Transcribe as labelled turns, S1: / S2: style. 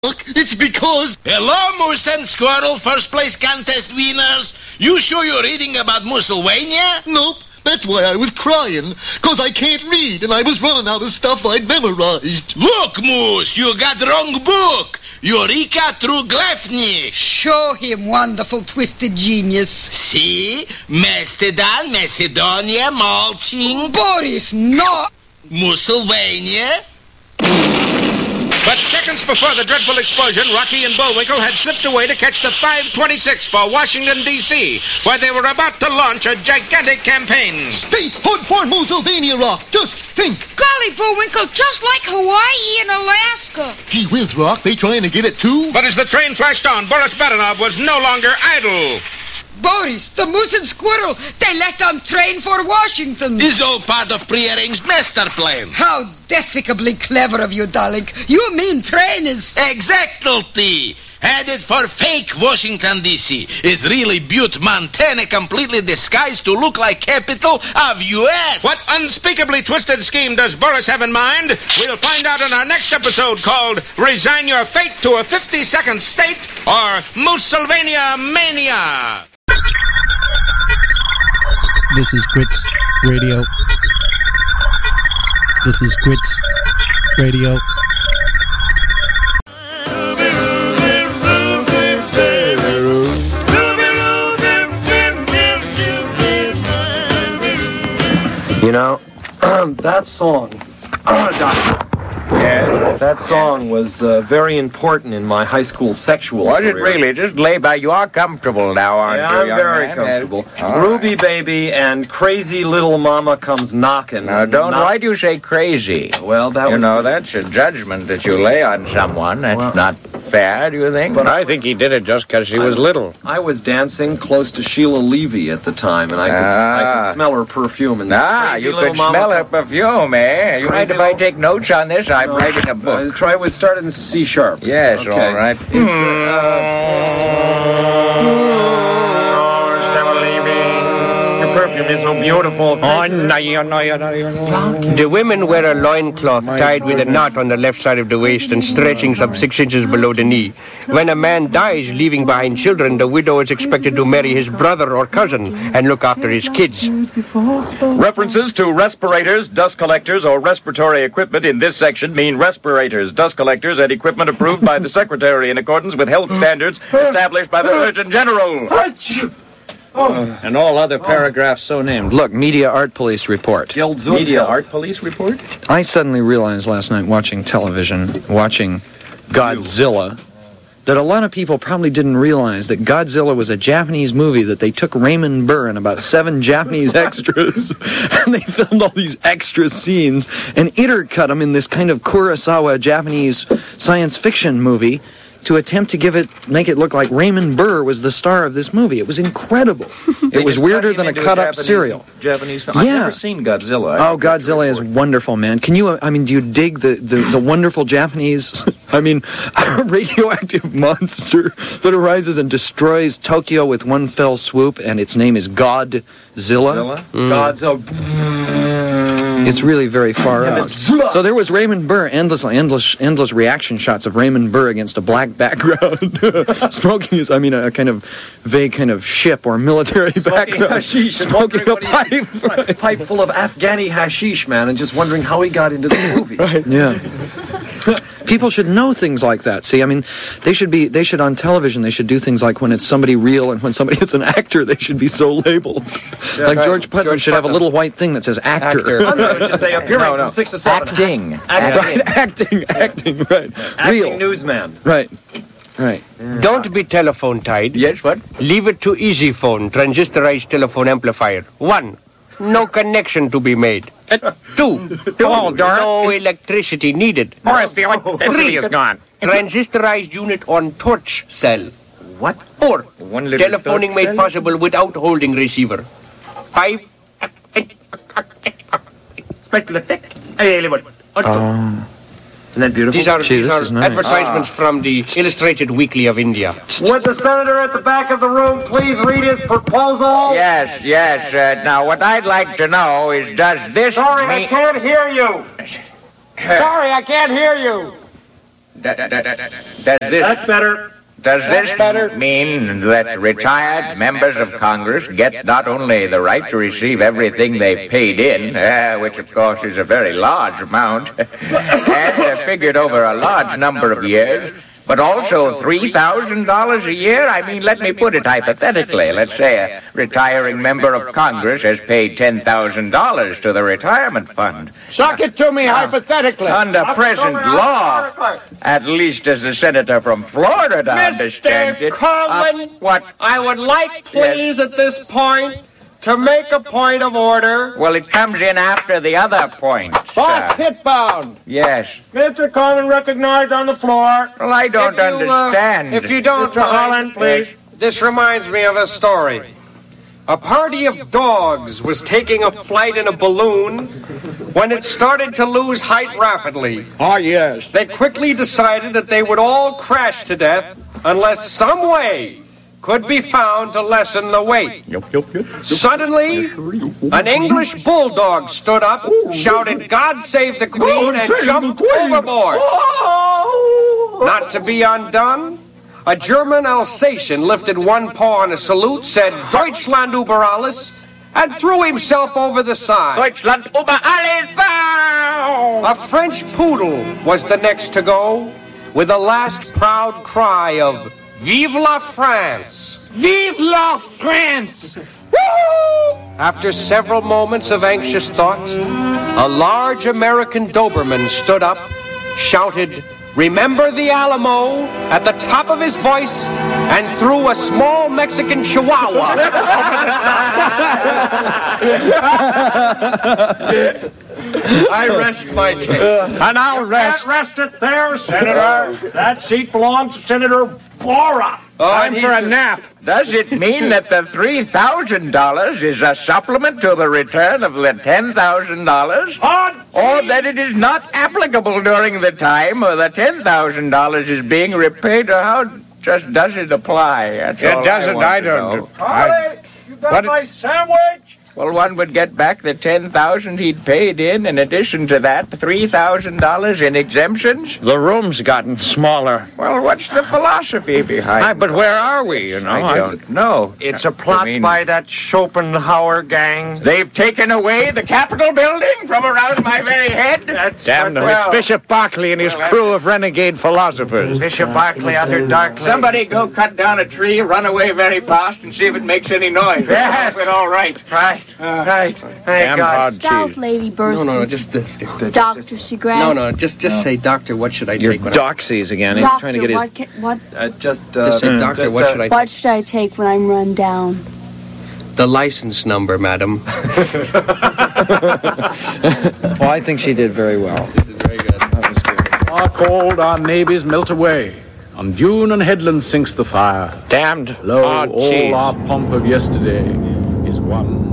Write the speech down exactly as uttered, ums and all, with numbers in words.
S1: It's because...
S2: Hello, Moose and Squirrel, first place contest winners. You sure you're reading about Musylvania?
S1: Nope. That's why I was crying. Because I can't read, and I was running out of stuff I'd memorized.
S2: Look, Moose, you got the wrong book. Eureka Truglefny.
S3: Show him, wonderful twisted genius.
S2: See? Mastodon, Macedonia, Malching.
S3: Boris, no.
S2: Musylvania.
S4: But seconds before the dreadful explosion, Rocky and Bullwinkle had slipped away to catch the five twenty-six for Washington, D C, where they were about to launch a gigantic campaign.
S1: Statehood for Musylvania, Rock. Just think.
S3: Golly, Bullwinkle, just like Hawaii and Alaska.
S1: Gee whiz, Rock, they trying to get it too?
S4: But as the train flashed on, Boris Badenov was no longer idle.
S3: Boris, the Moose and Squirrel, they left on train for Washington.
S2: This all part of prearranged master plan.
S3: How despicably clever of you, darling. You mean train is...
S2: Exactly. Headed for fake Washington, D C Is really Butte, Montana, completely disguised to look like capital of U S
S4: What unspeakably twisted scheme does Boris have in mind? We'll find out in our next episode called Resign Your Fate to a fifty-second State or Musylvania Mania.
S5: This is Grits Radio. This is Grits Radio.
S6: You know, that song, Doctor.
S7: Yes?
S6: That song was uh, very important in my high school sexual
S7: Was
S6: career.
S7: it really? Just lay back. You are comfortable now, aren't
S6: Yeah,
S7: you,
S6: I'm
S7: young
S6: very
S7: man?
S6: comfortable.
S7: All
S6: Ruby
S7: right.
S6: Baby and Crazy Little Mama Comes Knocking.
S7: Now, don't,
S6: Not-
S7: why do you say crazy?
S6: Well, that
S7: You
S6: was...
S7: know, that's a judgment that you lay on someone. That's
S6: Well-
S7: not fair, do you think?
S6: But
S7: I
S6: I
S7: think
S6: was-
S7: he did it just because she
S6: I-
S7: was little.
S6: I was dancing close to Sheila Levy at the time, and I could, I
S7: Ah.
S6: could smell her perfume. And
S7: Ah,
S6: Crazy
S7: you
S6: Little
S7: could
S6: Mama
S7: smell her
S6: Come-
S7: perfume, eh? You mind
S6: Crazy
S7: if I
S6: little-
S7: take notes on this? I'm
S6: No,
S7: writing a
S6: Uh,
S7: book.
S6: try, we started in C sharp.
S7: Yes,
S6: Okay.
S7: all right.
S6: It's, uh, Your perfume is so beautiful.
S8: The women wear a loincloth tied with a knot on the left side of the waist and stretching some six inches below the knee. When a man dies leaving behind children, the widow is expected to marry his brother or cousin and look after his kids.
S9: References to respirators, dust collectors, or respiratory equipment in this section mean respirators, dust collectors, and equipment approved by the Secretary in accordance with health standards established by the Surgeon General.
S10: And all other paragraphs so named. Look, Media Art Police report.
S9: Media Art Police report?
S10: I suddenly realized last night watching television, watching Godzilla, that a lot of people probably didn't realize that Godzilla was a Japanese movie that they took Raymond Burr and about seven Japanese extras, and they filmed all these extra scenes and intercut them in this kind of Kurosawa Japanese science fiction movie to attempt to give it, make it look like Raymond Burr was the star of this movie. It was incredible. It was weirder than a cut-up cereal.
S9: Japanese film. I've
S10: Yeah.
S9: never seen Godzilla.
S10: Oh, Godzilla is wonderful, man. Can you, I mean, do you dig the, the, the wonderful Japanese, I mean, a radioactive monster that arises and destroys Tokyo with one fell swoop, and its name is Godzilla?
S6: Godzilla.
S10: It's really very far out. So there was Raymond Burr, endless, endless, endless reaction shots of Raymond Burr against a black background, smoking his, I mean, a kind of vague kind of ship or military
S6: Smoking
S10: background,
S6: hashish,
S10: smoking a
S6: wondering what he-
S10: pipe.
S6: right, a pipe full of Afghani hashish, man, and just wondering how he got into the movie.
S10: Right. Yeah. People should know things like that. See, I mean, they should be, they should on television, they should do things like when it's somebody real and when somebody is an actor, they should be so labeled.
S6: Yeah,
S10: like
S6: right.
S10: George Putnam
S6: George
S10: should have a
S6: Putnam.
S10: little white thing that says actor.
S6: Actor. I thought it should say appearing
S10: No, no.
S6: from six to seven.
S7: Acting.
S6: Acting.
S10: Right, acting, acting, right.
S6: Acting
S10: Real.
S6: newsman.
S10: Right. Right.
S8: Don't be telephone tied.
S7: Yes, what?
S8: Leave it to Easy Phone, transistorized telephone amplifier. One, no connection to be made. Two,
S7: Hello, Doris.
S8: no electricity needed.
S7: Horace, the electricity is gone.
S8: Transistorized unit on torch cell.
S6: What?
S8: Four,
S7: One little
S8: telephoning
S7: torch
S8: made
S7: cell?
S8: possible without holding receiver. Five,
S7: Special effect.
S10: Um,
S6: Isn't that beautiful?
S8: these are,
S10: Gee,
S8: these
S10: this
S8: are
S10: is nice.
S8: advertisements from the Illustrated Weekly of India.
S6: Would the senator at the back of the room please read his proposal?
S7: Yes, yes. Uh, now, what I'd like to know is, does this
S6: Sorry, I
S7: mean...
S6: can't hear you. Sorry, I can't hear you.
S7: Does this,
S6: That's better.
S7: does this mean that retired members of Congress get not only the right to receive everything they've paid in, uh, which of course is a very large amount, and uh, figured over a large number of years, but also three thousand dollars a year? I mean, let me put it hypothetically. Let's say a retiring member of Congress has paid ten thousand dollars to the retirement fund.
S8: Suck it to me, hypothetically.
S7: Under present law, at least as the senator from Florida understands it.
S8: Mister Coleman,
S7: uh, what?
S8: I would like, please, at this point, to make a point of order.
S7: Well, it comes in after the other point.
S8: Boss
S7: sir.
S8: Hitbound.
S7: Yes.
S8: Mister Coleman recognized on the floor.
S7: Well, I don't
S8: If you, uh,
S7: understand.
S8: If you don't,
S7: Mister
S8: mind,
S7: Holland, please.
S8: This reminds me of a story. A party of dogs was taking a flight in a balloon when it started to lose height rapidly.
S7: Oh, yes.
S8: They quickly decided that they would all crash to death unless some way could be found to lessen the weight. Suddenly, an English bulldog stood up, shouted, "God save the Queen," and jumped overboard. Not to be undone, a German Alsatian lifted one paw in a salute, said, "Deutschland über alles," and threw himself over the side.
S7: Deutschland über alles.
S8: A French poodle was the next to go, with a last proud cry of "Vive la France!
S7: Vive la France!
S8: After several moments of anxious thought, a large American Doberman stood up, shouted, "Remember the Alamo," at the top of his voice, and threw a small Mexican Chihuahua. I rest my case.
S6: And I'll rest. rest it there, Senator. That seat belongs to Senator Bora.
S8: Time
S7: for a nap. Does it mean that the three thousand dollars is a supplement to the return of the ten thousand dollars? Or that it is not applicable during the time or the ten thousand dollars is being repaid? Or how just does it apply? That's
S8: It
S7: all
S8: doesn't,
S7: I,
S8: I
S7: want to
S8: don't.
S7: know.
S6: Holly, you got
S7: What-
S6: my sandwich?
S7: Well, one would get back the ten thousand dollars he'd paid in. In addition to that, three thousand dollars in exemptions.
S11: The room's gotten smaller.
S7: Well, what's the philosophy behind
S11: Hi,
S7: it?
S11: but where are we, you know?
S7: I don't know.
S6: It's a plot
S7: I mean,
S6: by that Schopenhauer gang.
S7: They've taken away the Capitol building from around my very head.
S6: That's
S11: Damn them,
S7: well.
S11: it's Bishop Berkeley and his
S7: Well,
S11: crew of renegade philosophers.
S6: Bishop Barclay uttered darkly.
S7: Somebody go cut down a tree, run away very fast, and see if it makes any noise.
S6: Yes.
S7: Is it all right?
S6: Right,
S7: Uh,
S6: right. Thank
S11: Damn
S6: God.
S11: hard
S12: Stout
S11: cheese.
S12: lady bursting.
S8: No, no, just this.
S12: Doctor, she
S8: No,
S12: grasps.
S8: no, just just say, "Doctor, what should I
S10: You're
S8: take?" when I-
S10: doxies again. He's
S12: Doctor,
S10: trying to get his...
S12: what, ca- what,
S6: Uh, just,
S8: Just say, "Doctor,
S6: just,
S8: what
S6: uh,
S8: should I
S12: what
S8: take?"
S12: should I take when I'm run down?
S8: The license number, madam.
S10: Well, I think she did very well.
S8: Very good.
S10: That was good.
S13: Our cold, our navies melt away. On dune and headland sinks the fire.
S11: Damned
S13: Lo,
S11: hard
S13: all
S11: cheese.
S13: our pomp of yesterday is one